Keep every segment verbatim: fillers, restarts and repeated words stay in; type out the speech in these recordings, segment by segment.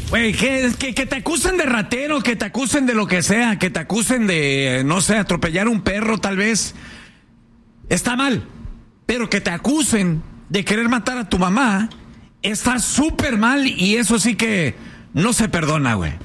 Güey, que, que, que te acusen de ratero, que te acusen de lo que sea, que te acusen de, no sé, atropellar un perro tal vez. Está mal. Pero que te acusen de querer matar a tu mamá, está súper mal y eso sí que no se perdona, güey.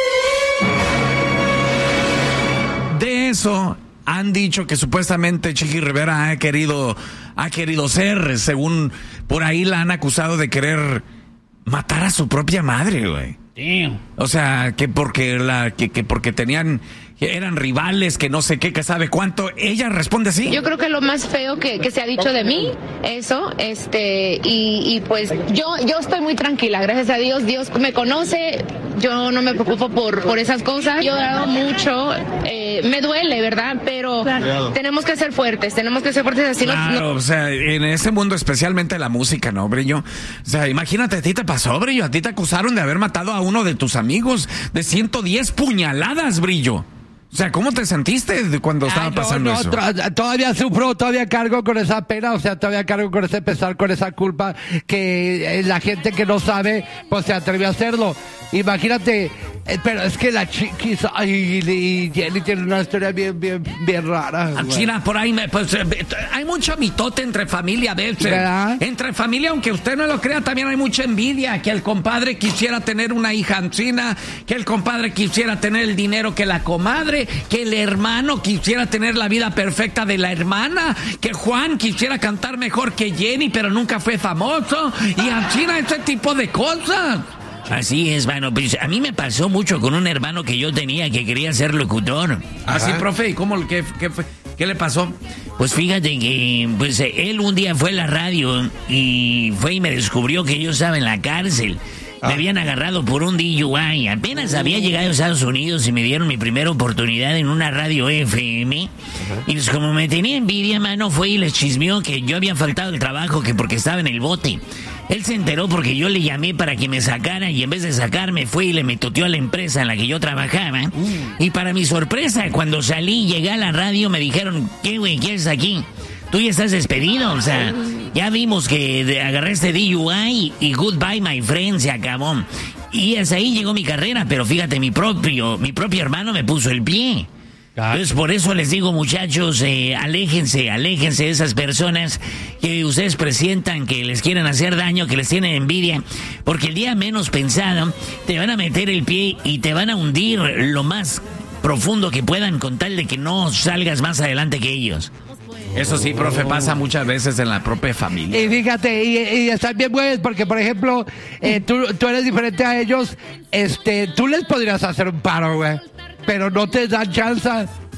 De eso han dicho que supuestamente Chiqui Rivera ha querido, ha querido ser, según por ahí la han acusado de querer matar a su propia madre, güey. Damn. O sea, que porque la, que, que porque tenían, que eran rivales, que no sé qué, que sabe cuánto. Ella responde así. Yo creo que lo más feo que, que se ha dicho de mí, eso, este, y, y pues yo, yo estoy muy tranquila, gracias a Dios, Dios me conoce, yo no me preocupo por, por esas cosas, yo he dado mucho, eh, me duele, ¿verdad? Pero claro, tenemos que ser fuertes, tenemos que ser fuertes así. Claro, no, no... o sea, en ese mundo, especialmente la música, ¿no, Brillo? O sea, imagínate, a ti te pasó, Brillo, a ti te acusaron de haber matado a uno de tus amigos de ciento diez puñaladas, Brillo. O sea, ¿cómo te sentiste cuando estaba Ay, no, pasando no, eso? Tra- todavía sufro, todavía cargo con esa pena, o sea, todavía cargo con ese pesar, con esa culpa que eh, la gente que no sabe, pues se atrevió a hacerlo. Imagínate, eh, pero es que la Chiquis, ay, y Jenny tiene una historia bien, bien, bien rara. China, por ahí, me, pues, eh, hay mucho mitote entre familia a veces. ¿Verdad? Entre familia, aunque usted no lo crea, también hay mucha envidia. Que el compadre quisiera tener una hija china, que el compadre quisiera tener el dinero que la comadre, que el hermano quisiera tener la vida perfecta de la hermana, que Juan quisiera cantar mejor que Jenny, pero nunca fue famoso. Y a China ese tipo de cosas. Así es, mano. Pues a mí me pasó mucho con un hermano que yo tenía que quería ser locutor. Así, profe, ¿y cómo, qué, qué, fue, qué le pasó? Pues fíjate que pues él un día fue a la radio y fue y me descubrió que yo estaba en la cárcel. Me habían agarrado por un D U I. Apenas había llegado a Estados Unidos y me dieron mi primera oportunidad en una radio F M. Uh-huh. Y pues como me tenía envidia, mano, fue y les chismeó que yo había faltado el trabajo, que porque estaba en el bote. Él se enteró porque yo le llamé para que me sacara y en vez de sacarme fue y le metoteó a la empresa en la que yo trabajaba. Uh. Y para mi sorpresa, cuando salí y llegué a la radio me dijeron, ¿qué güey, qué es aquí? Tú ya estás despedido, o sea, ya vimos que de, agarré este D U I y goodbye my friend, se acabó. Y hasta ahí llegó mi carrera, pero fíjate, mi propio, mi propio hermano me puso el pie. Entonces, por eso les digo, muchachos, eh, aléjense, aléjense de esas personas que ustedes presientan que les quieren hacer daño, que les tienen envidia, porque el día menos pensado te van a meter el pie y te van a hundir lo más profundo que puedan con tal de que no salgas más adelante que ellos. Eso sí, profe, pasa muchas veces en la propia familia. Y fíjate, y, y están bien buenos, porque por ejemplo, eh, tú, tú eres diferente a ellos, este, tú les podrías hacer un paro, güey, pero no te dan chance.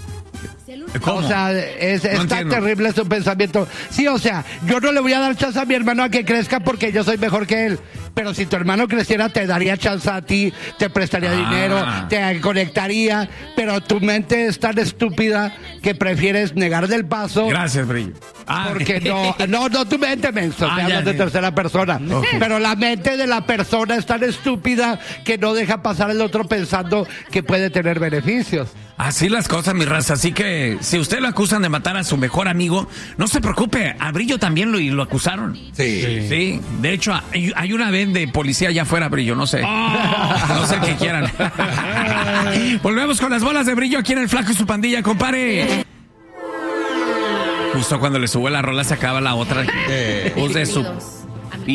¿Cómo? O sea, es, no es tan terrible su pensamiento. Sí, o sea, yo no le voy a dar chance a mi hermano a que crezca porque yo soy mejor que él. Pero si tu hermano creciera, te daría chance a ti, te prestaría ah. dinero, te conectaría. Pero tu mente es tan estúpida que prefieres negar del paso. Gracias, Brillo. Ah. Porque no, no, no tu mente, menso, ah, te hablas de tercera persona. Okay. Pero la mente de la persona es tan estúpida que no deja pasar el otro pensando que puede tener beneficios. Así las cosas, mi raza. Así que si usted lo acusan de matar a su mejor amigo, no se preocupe. A Brillo también lo, lo acusaron. Sí. Sí. Sí. De hecho, hay, hay una vez de policía allá afuera, Brillo. No sé. Oh. No sé qué quieran. Volvemos con las bolas de Brillo aquí en El Flaco y su pandilla, compare. Justo cuando le sube la rola se acaba la otra. Eh. Use su